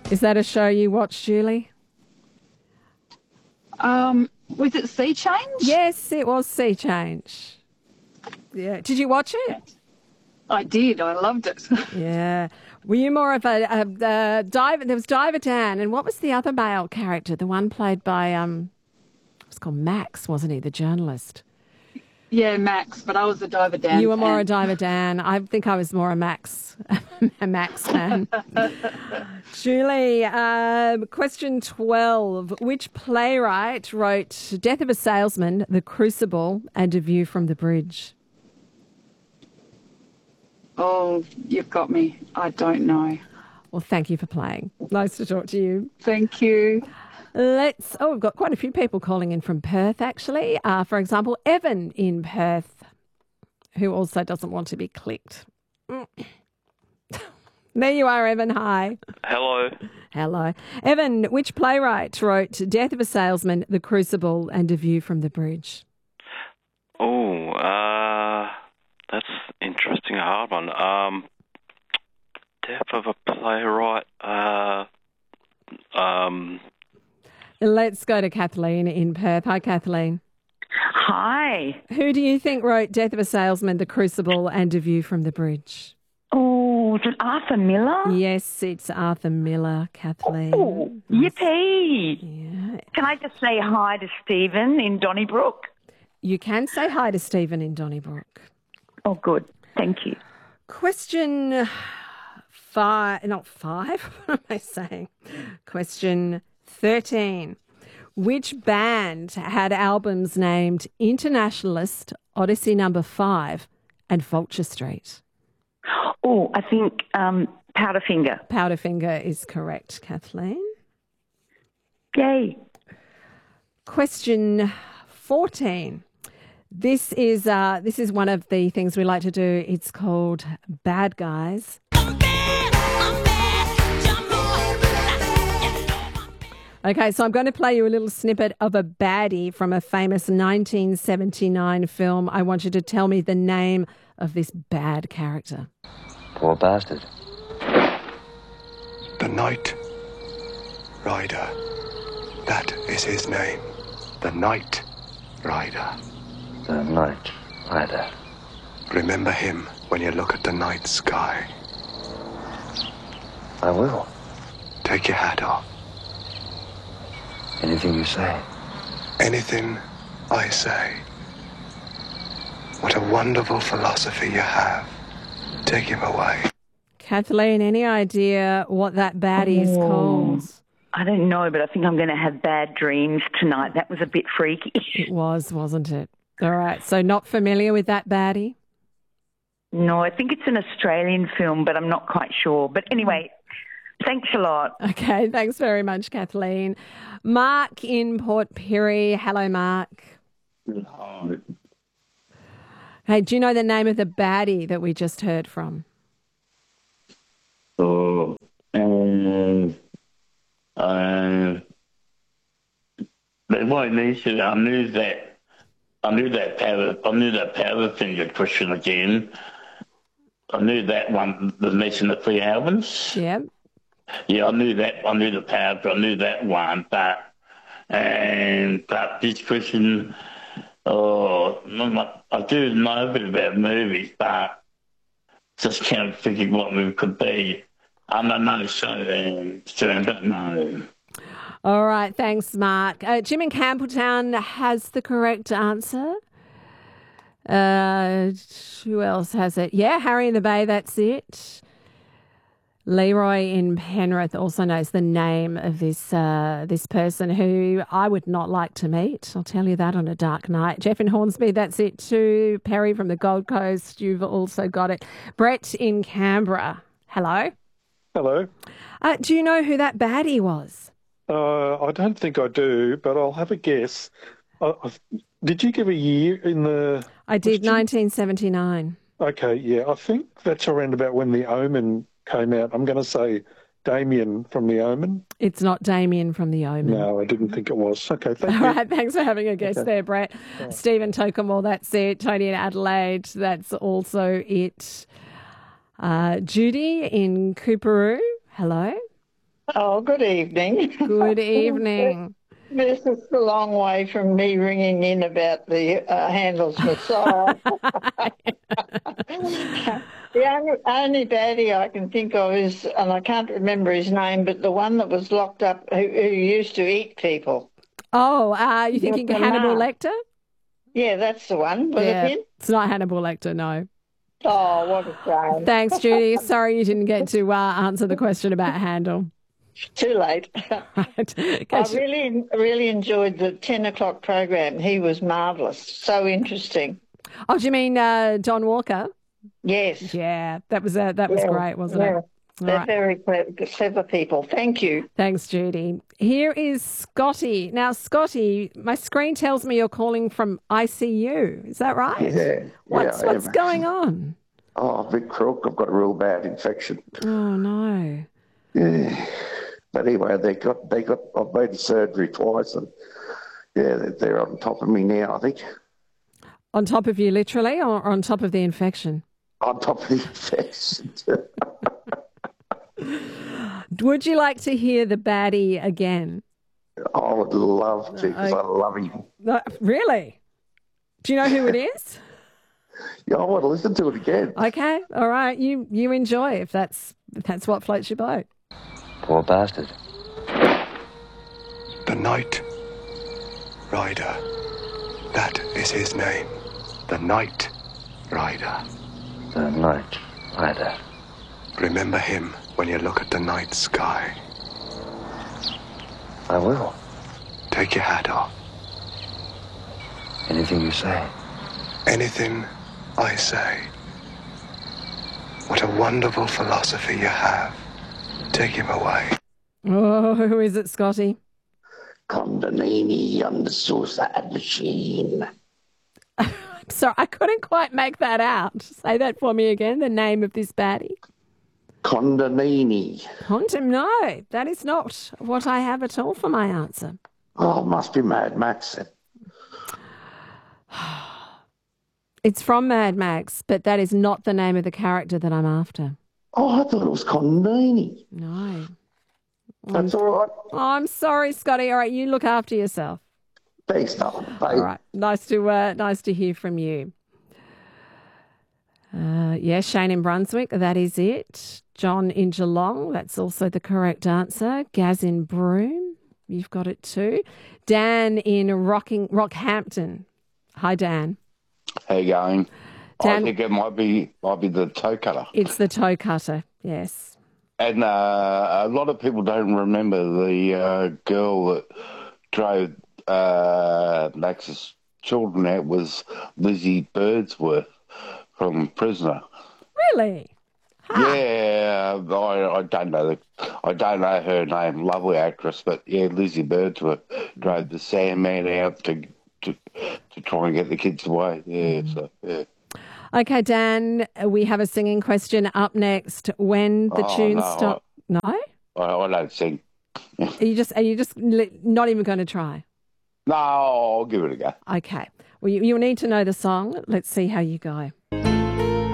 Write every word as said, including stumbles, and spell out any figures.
Is that a show you watch, Julie? Um, was it Sea Change? Yes, it was Sea Change. Yeah. Did you watch it? I did. I loved it. Yeah. Were you more of a, a, a diver? There was Diver Dan, and what was the other male character? The one played by um, it was called Max, wasn't he? The journalist. Yeah, Max, but I was a Diver Dan. You were more fan. a Diver Dan. I think I was more a Max, a Max fan. Julie, um, question twelve. Which playwright wrote Death of a Salesman, The Crucible, and A View from the Bridge? Oh, you've got me. I don't know. Well, thank you for playing. Nice to talk to you. Thank you. Let's. Oh, we've got quite a few people calling in from Perth, actually. Uh, for example, Evan in Perth, who also doesn't want to be clicked. There you are, Evan. Hi. Hello. Hello. Evan, which playwright wrote Death of a Salesman, The Crucible, and A View from the Bridge? Oh, uh, that's interesting. A hard one. Um, Death of a playwright. Uh, um. Let's go to Kathleen in Perth. Hi, Kathleen. Hi. Who do you think wrote Death of a Salesman, The Crucible, and A View from the Bridge? Oh, is it Arthur Miller? Yes, it's Arthur Miller, Kathleen. Oh, yippee. Yeah. Can I just say hi to Stephen in Donnybrook? You can say hi to Stephen in Donnybrook. Oh, good. Thank you. Question five, not five, what am I saying? Question thirteen. Which band had albums named Internationalist, Odyssey Number Five, and Vulture Street? Oh, I think um, Powderfinger. Powderfinger is correct, Kathleen. Yay. Question fourteen. This is uh, this is one of the things we like to do. It's called Bad Guys. Okay, so I'm going to play you a little snippet of a baddie from a famous nineteen seventy-nine film. I want you to tell me the name of this bad character. Poor bastard. The Night Rider. That is his name. The Night Rider. The Night Rider. Remember him when you look at the night sky. I will. Take your hat off. Anything you say. Anything I say. What a wonderful philosophy you have. Take him away. Kathleen, any idea what that baddie is Oh. called? I don't know, but I think I'm going to have bad dreams tonight. That was a bit freaky. It was, wasn't it? All right, so not familiar with that baddie? No, I think it's an Australian film, but I'm not quite sure. But anyway, thanks a lot. Okay, thanks very much, Kathleen. Mark in Port Pirie. Hello, Mark. Hi. Hey, do you know the name of the baddie that we just heard from? So, um, uh, but what initially I knew that I knew that powder I knew that powder finger question again. I knew that one the missing the three albums. Yeah. Yeah, I knew that I knew the powder, I knew that one, but and but this question oh I do know a bit about movies, but just can't figure what movie could be. I don't know, so, um, so I don't know. All right, thanks, Mark. Uh, Jim in Campbelltown has the correct answer. Uh, who else has it? Yeah, Harry in the Bay, that's it. Leroy in Penrith also knows the name of this uh, this person who I would not like to meet. I'll tell you that on a dark night. Jeff in Hornsby, that's it too. Perry from the Gold Coast, you've also got it. Brett in Canberra, hello. Hello. Uh, do you know who that baddie was? Uh, I don't think I do, but I'll have a guess. I, I, did you give a year in the... I did, question? nineteen seventy-nine. Okay, yeah. I think that's around about when The Omen came out. I'm going to say Damien from The Omen. It's not Damien from The Omen. No, I didn't think it was. Okay, thank All you. right, thanks for having a guess Okay. there, Brett. Right. Stephen Tokemore, that's it. Tony in Adelaide, that's also it. Uh, Judy in Cooperoo, hello. Oh, good evening. Good evening. This is a long way from me ringing in about the uh, Handel's Messiah. The only, only baddie I can think of is, and I can't remember his name, but the one that was locked up who, who used to eat people. Oh, uh, you thinking Doctor Hannibal Mark. Lecter? Yeah, that's the one. Was Yeah, it him? it's not Hannibal Lecter, no. Oh, what a shame. Thanks, Judy. Sorry you didn't get to uh, answer the question about Handel. Too late. Right. I really, really enjoyed the ten o'clock program. He was marvellous. So interesting. Oh, do you mean uh, John Walker? Yes. Yeah, that was uh, that was Yeah, great, wasn't yeah. it? All They're right. very clever, clever people. Thank you. Thanks, Judy. Here is Scotty. Now, Scotty, my screen tells me you're calling from I C U. Is that right? Yeah. What's yeah, I what's am. going on? Oh, a bit crook. I've got a real bad infection. Oh no. Yeah. But anyway, they got they got. I've made the surgery twice, and yeah, they're, they're on top of me now. I think On top of you, literally, or on top of the infection? on top of the infection. Would you like to hear the baddie again? I would love to because I love him. No, really? Do you know who it is? Yeah, I want to listen to it again. Okay, all right. You you enjoy if that's if that's what floats your boat. Poor bastard. The Night Rider. That is his name. The Night Rider. The Night Rider. Remember him when you look at the night sky. I will. Take your hat off. Anything you say. Anything I say. What a wonderful philosophy you have. Take him away. Oh, who is it, Scotty? Condonini on the suicide machine. Sorry, I couldn't quite make that out. Say that for me again, the name of this baddie. Condonini. Quantum, no, that is not what I have at all for my answer. Oh, it must be Mad Max then. It's from Mad Max, but that is not the name of the character that I'm after. Oh, I thought it was Condonini. No. That's all right. Oh, I'm sorry, Scotty. All right, you look after yourself. Thanks, darling. Bye. All right, nice to uh, nice to hear from you. Uh, yeah, Shane in Brunswick, that is it. John in Geelong, that's also the correct answer. Gaz in Broome, you've got it too. Dan in Rocking Rockhampton. Hi, Dan. How you going? Dan- I think it might be might be the toe cutter. It's the toe cutter, yes. And uh, a lot of people don't remember the uh, girl that drove uh, Max's children out was Lizzie Birdsworth from Prisoner. Really? Yeah, I, I don't know the, I don't know her name. Lovely actress, but yeah, Lizzie Birdsworth drove the Sandman out to to to try and get the kids away. Yeah, so yeah. Okay, Dan, we have a singing question up next. When the Oh, tune no, stop, no? I, I don't sing. Are you just are you just li- not even going to try? No, I'll give it a go. Okay. Well, you, you'll need to know the song. Let's see how you go.